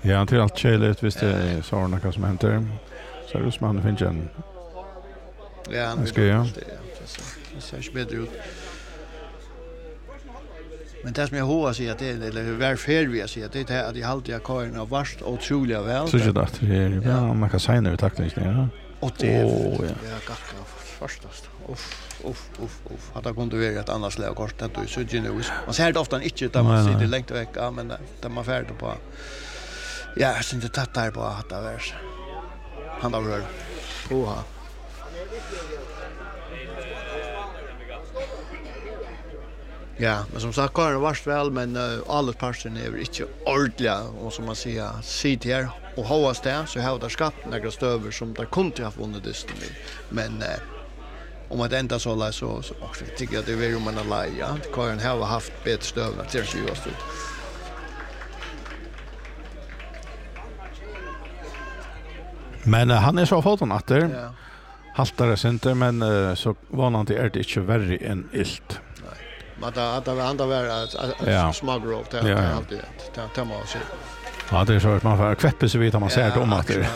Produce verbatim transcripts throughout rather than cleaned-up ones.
Ja, det är allt tjejligt visst det är så något som händer. Så är det som han finns en. Ja, han ska jag. Det ser inte bättre ut. Men det som jag hoppas att säga att det eller hur var fair vi säger det är att jag alltid har Karin av vart otroliga väl. Så det att det är ja, man kan säga nu taktiskt ja. Och det oh, ja. Ja, kacka förstås. Uff, uff, uff, uff. Hade kunde vara ett annat slag kort att du så genus. Man ser det ofta inte där man sitter långt väck, ja, men där man färd på. Ja, jag syns det tattar på att det är. Han har rör. Oha. Ja, men som sagt Karin varst väl men uh, alla parterna är inte ordentliga och som man säger sit här och hållas det så har det skapat några stöver som där kunde ha vunnit det men uh, om att ända så där så så också tycker jag det är ju man alla ja Karin har haft bättre stöver till sig just ut. Men uh, han är så fått att det Ja. haltare center men uh, så vanligt är det inte värre än ilt. Men det att det andra var att smagra upp det ja, ja. alltid det tar man sig. Ja, det är så att man får kväppa sig vid att man ser det om att det.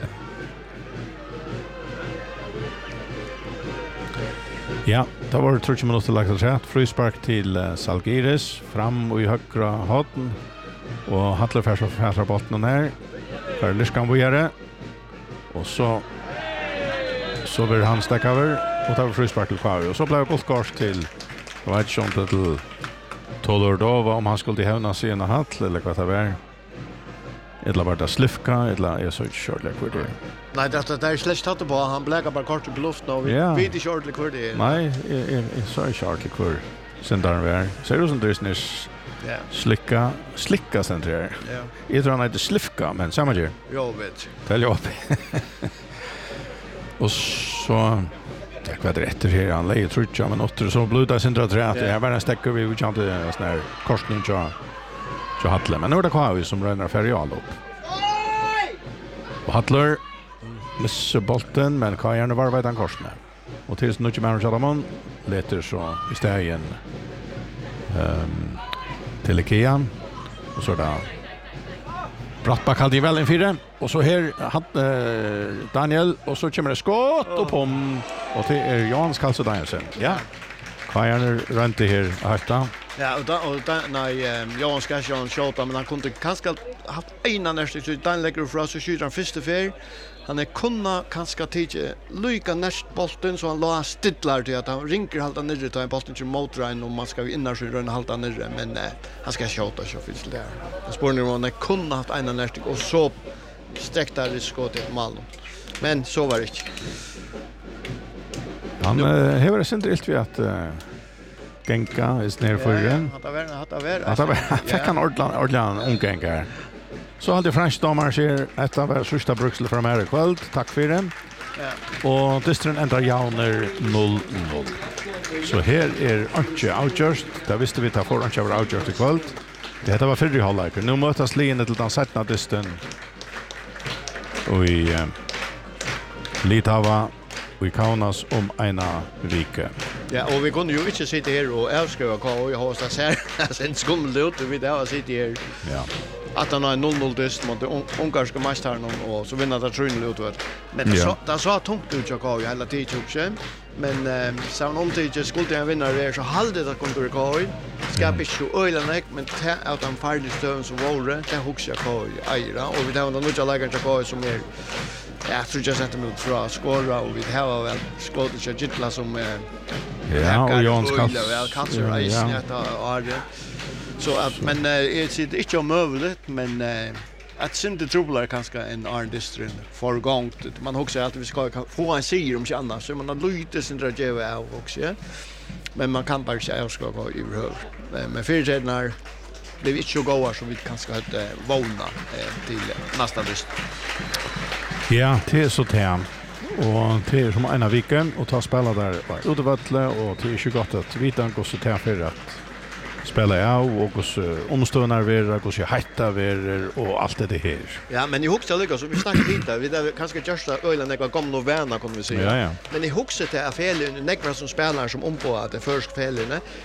Ja, det var det tretton minuter lagt att säga. Frispark till uh, Salgiris fram och i högra hatten och Hattler färs och färsar botten här. För Liskan Bojare. Och så så blir han stack över och tar frispark till Kvar och så blir det boltkast till jag vet inte om det till Tolordova om han skulle hävna sig en hatt eller vad det var. Eller bara slifka eller är så shortly för det. Nej, det det är släkt tatt på han bläcker bara kort i luften och vi vet inte shortly för det. Nej, är så shortly för sen där var. Så det är som det är ja. Slicka, slicka sen där. Ja. Jag tror han heter slifka men samma gör. Jag vet. Det är jobb. Och så det var det rätt för han lägger tror jag men åter så blodar sin dra tre att det var en stäcker vi inte hade sån här korsning så så Hattler men nu är det kvar som ränner ferial upp. Och Hattler missar bollen men kan gärna vara vid den korsningen. Och tills nu kommer Chalamon letar så i stegen ehm till Ikea och så där Brattback hade väl en fyra och så här hade Daniel och så kommer det skott och pom och det är Jans Karlsson Danielsen. Ja. Kajan rönte här åtta. Ja, och då och då nej Jan ska ju skjuta men han kunde kanske haft en annan nästa så den lägger för oss så skjuter han första fel. Han är kunna kanske tige lycka näst bollen så han la stidlar till att han ringer halta ner till bollen till motorn och man ska innan så rönna halta ner men eh, han ska skjuta så finns det där. Jag spår nu om han kunde haft en annan och så sträckte det skott ett mål. Men så var det inte. Han uh, har det inte helt vid att uh, Genka är ner för den. Hade varit hade varit. Hade varit fick han ordlan ordlan ungänka. Så hade fransk domare ser att det var sista bruksel för mer kväll. Tack för den. Ja. Och distren ändrar Jauner noll noll. Så här är Anche outjust. Där visste vi ta för Anche var outjust i kväll. Det heter var förra halvlek. Nu mötas linjen till den sättna disten. Och i uh, Litava vi Kaunas om ena vecka. Ja, och vi kunde ju inte sitta här och avskriva vad jag har sagt här. Sen skulle det ut vi där sitter här. Ja. Att han har noll noll test mot de ungerska mästarna och så vinner det troligen ut. Men det så det så tungt ut jag har hela tiden också. Men eh så om det inte skulle jag vinna det så halde det kommer det gå. Ska bli så öjlanek men ta ut en farlig stön som vore. Det huxar jag Aira och vi har något jag lägger jag som är ja, tror jag sätter mig för att skåra och vi har väl skådat jag gittla som ja, och Jans cancer ice nätta och det. Så att men det är inte omöjligt men att synte trubblar kanske en Arndistrin för gångt man också alltid vi ska få en seger om sig annars så man har lite sin drageva av också ja. Men man kan bara säga jag ska gå i huvud men för det när det är inte så goda som vi kanske hade våna till nästa dist. Ja, det är så tän. Och det är som en av viken och ta spela där utevattle och det är ju gott att vita går så tän för att spela jag och så omstånar vi och så hitta vi och allt det här. Ja, men i huxa lycka så vi snackar lite. Vi där kanske just ölen några kom nog vänner kommer vi säga. Ja, ja. Men i huxa det är fel nekvar som spelar som om på att det först felen.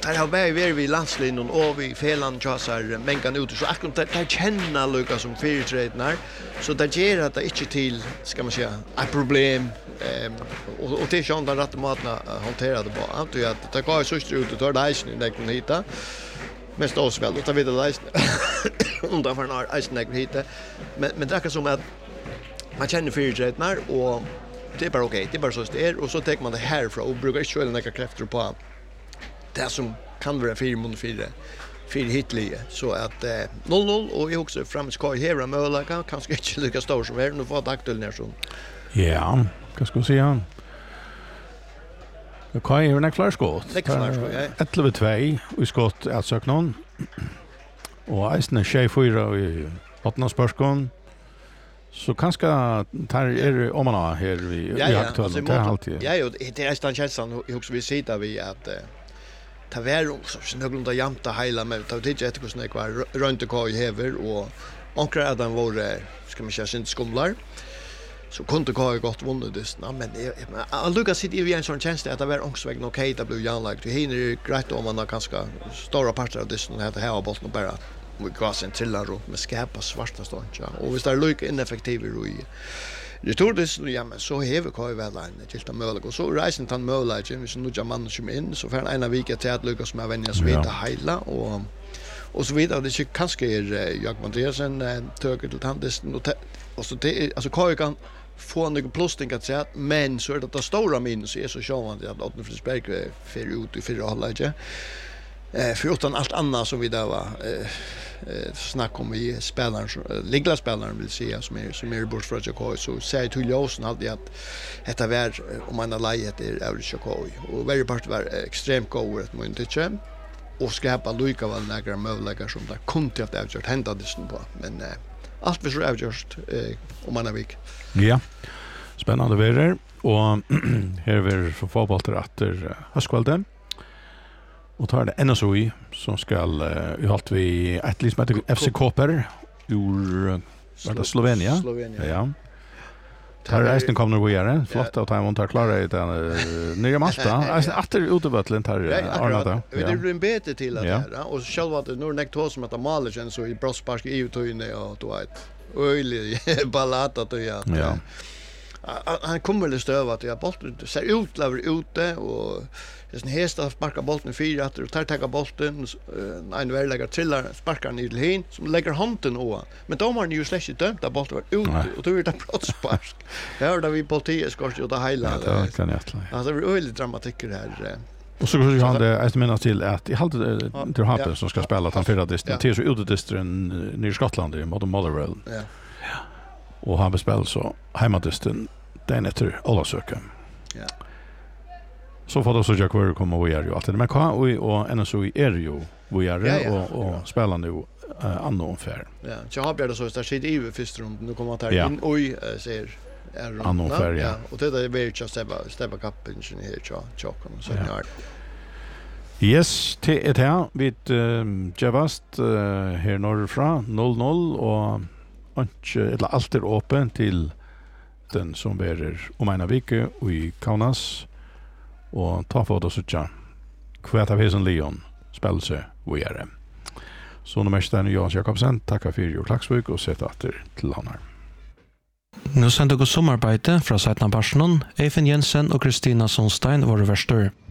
där har vi varit vid landslinjen och vi felan chassar mänkan ute så akkurat där känna Lucas som fyrträdnar så det ger att det inte till ska man säga ett problem ehm och och det är ju andra rätt matna hantera det bara att ju att det går så ut och tar det isen där kan hitta mest oss väl då vet det isen undrar för när isen där hitta men men det är som att man känner fyrträdnar och det är bara okej, det är bara så det är och så tar man det härifrån och brukar inte köra några krafter på det som kan vara fyra mot fyra fyra hitlige så att eh, noll noll och jag också framåt ska här möjliga kan kanske inte lika stor som är nu får det aktuell nation. Ja, vad ska jag säga? Jag kan ju en klar skott. Det klar skott. ett elva två och skott att söka någon. Och Eisner tjej fyra i åttende spørskon. Så kanske tar är om man har här vi vi aktuellt det alltid. Ja, ja, det är nästan känslan också vi sitter vi att ta vär också snöglunda jämta hela med ta det inte hur snäck var runt och kvar häver och ankra att den var ska man säga sin skumlar så kunde kvar gott vunnit det men Lucas sitter ju i en sån tjänst att det var också väg okej det blev jag like det hinner grejt om man kanske stora parter av det som heter här bollen bara vi går sen trillar runt med skärpa svarta stånd ja och vi står lycka ineffektiv i det tror det ja men så häver kvar väl en till att möjligt och så reisen tan möjligt vi så nu man som in så för en av vecka till att lyckas med vänja så vidare hela och och så vidare det är kanske är jag Andreasen töker till tandisten och och så det alltså kvar kan få en plåstring att säga men så är det att stora minus är så sjövande att Otto Frisberg för ut i fyra halvlek eh för utan allt annat som vi där var eh snack om i spelaren ligla spelaren vill säga som är som är bort från Jakob så säger till Josen alltid att detta var om man har lejet är Average Jakob och very part var extremt god att man inte och skapa Luca var några möjligheter som där kunde att avgjort hända det på men eh, allt vi så avgjort eh, om man har vik. Ja. Spännande väder och här är vi för fotbollsrätter Höskvalden. Och tar det N S O I som ska uh, halt vi ett liksom heter F C Koper ur Slo- Slovenia. Slovenia. Ja. Tar resten kommer vi göra. Flott att han tar klara det uh, nya Malta. Alltså åter utebötlen tar Arnata. Vi det blir bättre till att det och så själva att nu näkt hos som att Malen så i Brospark E U-tøyne och då ett öjlig ballata då ja. Ja. Han kommer väl stöva att jag bollen ser ut lever ute och det är en hästa sparkar bollen fyra att och tar tagga bollen en väl lägger trillar sparkar ner till hin som lägger handen å men då har han ju släkt dömt att bollen var ute och då är det brottspark. Här hörde vi politiet skors ju det hela. Ja, det kan jag inte. Alltså det är väldigt dramatik det här. Och så går han det jag menar till att i hade till Happen som ska spela han förra distan till så utedistren ner i Skottland i mot Motherwell. Ja. Och han bespel så hemmadisten den efter alla söker. Ja. Så får då så jag kvar komma och göra ju allt det men kan och och N S O I är ju vi är och och spelar nu uh, annan fair. Ja, så har jag det så där sitter i första rund nu kommer han här in oj ser är annan fair ja. Och det är väl just steppa steppa cup in här så chock och så här. Yes, det är det vid Javast här norrifrån noll noll och och eller allt är öppet till den som bärer om en vecka och i Kaunas och ta för det så tjå. Kvart av hesen Leon spelar sig vi är det. Så nummer sju Johan Jakobsen tackar för ju Klaxvik och sätter åter till Hanar. Nu sänder vi samarbete från Sätna Barsnon, Eifen Jensen och Kristina Sonstein var det värsta.